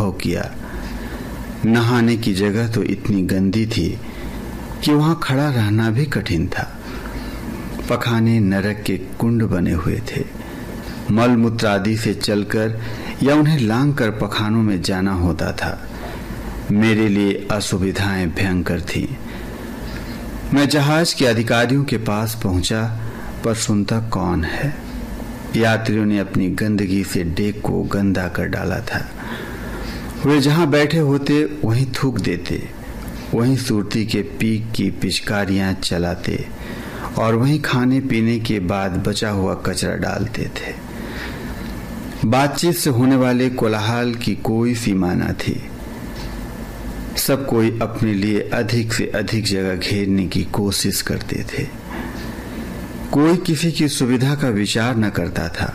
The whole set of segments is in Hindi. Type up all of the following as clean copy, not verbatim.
अनुभव किया। नहाने की जगह तो इतनी गंदी थी कि वहां खड़ा रहना भी कठिन था। पखाने नरक के कुंड बने हुए थे। मल मूत्र आदि से चलकर या उन्हें लांघकर पखानों में जाना होता था। मेरे लिए असुविधाएं भयंकर थीं। मैं जहाज के अधिकारियों के पास पहुंचा, पर सुनता कौन है। यात्रियों ने अपनी गंदगी से डेक को गंदा कर डाला था। वे जहां बैठे होते वहीं थूक देते, वहीं सुरती के पीक की पिचकारियां चलाते और वहीं खाने पीने के बाद बचा हुआ कचरा डालते थे। बातचीत से होने वाले कोलाहल की कोई सीमा न थी। सब कोई अपने लिए अधिक से अधिक जगह घेरने की कोशिश करते थे। कोई किसी की सुविधा का विचार न करता था।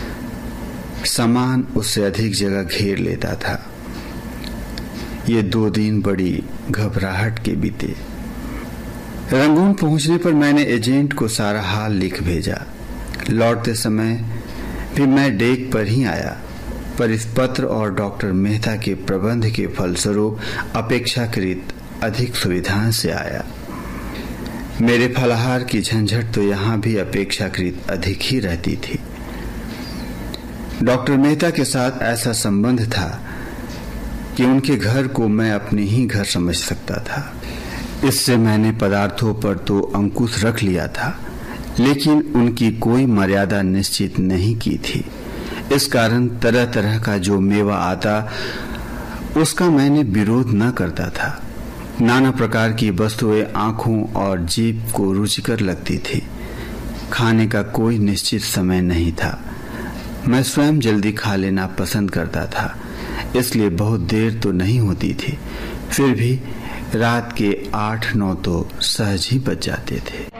सामान उससे अधिक जगह घेर लेता था। ये 2 दिन बड़ी घबराहट के बीते। रंगून पहुंचने पर मैंने एजेंट को सारा हाल लिख भेजा। लौटते समय भी मैं डेक पर ही आया, पर इस पत्र और डॉक्टर मेहता के प्रबंध के फलस्वरूप अपेक्षाकृत अधिक सुविधाओं से आया। मेरे फलाहार की झंझट तो यहाँ भी अपेक्षाकृत अधिक ही रहती थी। डॉक्टर मेहता के साथ ऐसा संबंध था कि उनके घर को मैं अपने ही घर समझ सकता था। इससे मैंने पदार्थों पर तो अंकुश रख लिया था, लेकिन उनकी कोई मर्यादा निश्चित नहीं की थी। इस कारण तरह तरह का जो मेवा आता उसका मैंने विरोध न करता था। नाना प्रकार की वस्तुएं आंखों और जीभ को रुचिकर लगती थी। खाने का कोई निश्चित समय नहीं था। मैं स्वयं जल्दी खा लेना पसंद करता था, इसलिए बहुत देर तो नहीं होती थी। फिर भी रात के 8-9 तो सहज ही बच जाते थे।